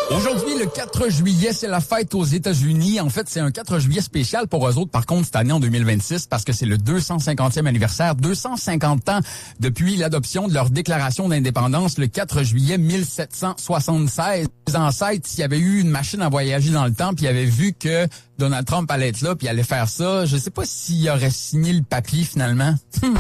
Aujourd'hui, le 4 juillet, c'est la fête aux États-Unis. En fait, c'est un 4 juillet spécial pour eux autres, par contre, cette année, en 2026, parce que c'est le 250e anniversaire, 250 ans depuis l'adoption de leur déclaration d'indépendance le 4 juillet 1776. Les ancêtres, s'il y avait eu une machine à voyager dans le temps, puis ils avaient vu que Donald Trump allait être là, puis allait faire ça, je sais pas s'il aurait signé le papier finalement.